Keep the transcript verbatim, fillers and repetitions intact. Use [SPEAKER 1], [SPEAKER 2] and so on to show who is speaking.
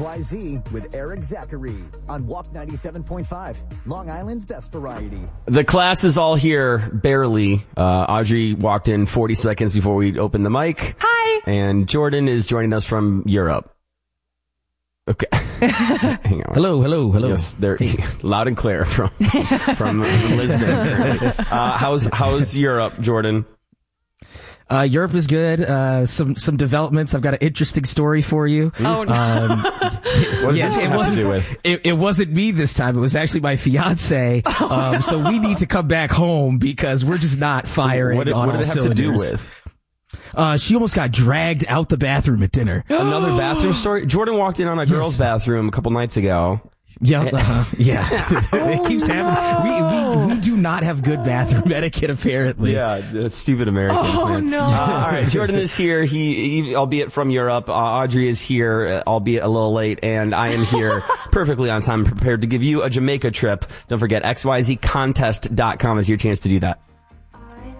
[SPEAKER 1] Y Z with Eric Zachary on W A P ninety-seven point five, Long Island's best variety.
[SPEAKER 2] The class is all here, barely. Uh, Audrey walked in forty seconds before we opened the mic.
[SPEAKER 3] Hi.
[SPEAKER 2] And Jordan is joining us from Europe. Okay. Hang on.
[SPEAKER 4] Hello, hello, hello.
[SPEAKER 2] Yes, they're loud and clear from from Lisbon. Uh, how's how's Europe, Jordan?
[SPEAKER 4] Uh, Europe is good. Uh, some some developments. I've got an interesting story for you.
[SPEAKER 3] Oh no!
[SPEAKER 4] Um,
[SPEAKER 2] what does
[SPEAKER 4] yeah,
[SPEAKER 2] this
[SPEAKER 4] it
[SPEAKER 2] have
[SPEAKER 4] wasn't.
[SPEAKER 2] to do with?
[SPEAKER 4] It, it wasn't me this time. It was actually my fiance. Um, so we need to come back home because we're just not firing
[SPEAKER 2] What, did-
[SPEAKER 4] on
[SPEAKER 2] what
[SPEAKER 4] all
[SPEAKER 2] did it have
[SPEAKER 4] cylinders.
[SPEAKER 2] to do with?
[SPEAKER 4] Uh, she almost got dragged out the bathroom at dinner.
[SPEAKER 2] Another bathroom story? Jordan walked in on a
[SPEAKER 4] Yes.
[SPEAKER 2] girl's bathroom a couple nights ago.
[SPEAKER 4] Yeah, uh-huh. yeah. It keeps happening. We, we we do not have good bathroom etiquette, apparently.
[SPEAKER 2] Yeah, it's stupid Americans,
[SPEAKER 3] Oh,
[SPEAKER 2] man.
[SPEAKER 3] no.
[SPEAKER 2] Uh, all right, Jordan is here. He, he albeit from Europe. Uh, Audrey is here, uh, albeit a little late, and I am here perfectly on time, prepared to give you a Jamaica trip. Don't forget, X Y Z contest dot com is your chance to do that.